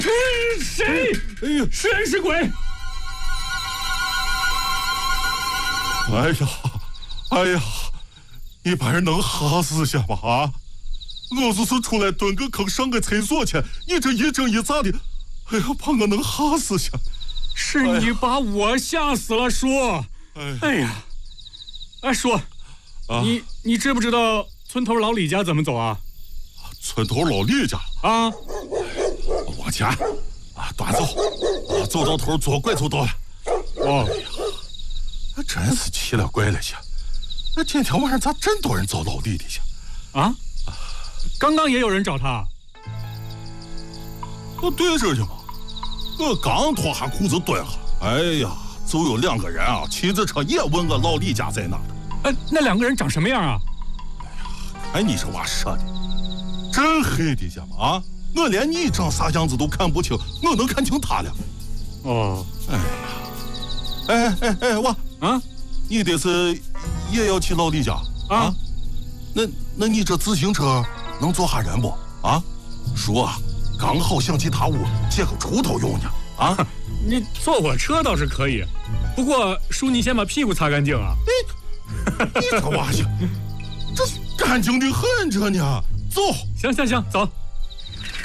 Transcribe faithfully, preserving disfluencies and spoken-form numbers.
谁？哎呀，是人是鬼？ 哎呀，哎呀，你把人能吓死些吧啊！我就是出来蹲个坑上个厕所去，你这一惊一乍的，哎呀，把我能吓死些。 是你把我吓死了，叔。哎, 哎呀，哎叔，啊、你你知不知道村头老李家怎么走啊？ 村头老李家啊， 往前啊，短走，啊，走到头左拐就到了。 哦， 哎呀，那真是奇了怪了些。那今天晚上咋真多人找老李的去？ 啊？刚刚也有人找他。 我对着呢嘛，我刚脱下裤子蹲下，哎呀，就有两个人啊，骑着车也问我老李家在哪的。 哎，那两个人长什么样啊？ 哎呀，看你这话说的，真黑的些嘛啊！我连你长啥样子都看不清，我能看清他了。 哦， 哎呀，哎哎哎，我啊， 你这是也要去老李家啊？啊那那你这自行车能坐下人不？啊，叔啊，刚好想去他屋借个锄头用呢。啊， 你坐我车倒是可以，不过叔你先把屁股擦干净啊。 你你这娃去，这干净的很着呢。走， 行行行，走。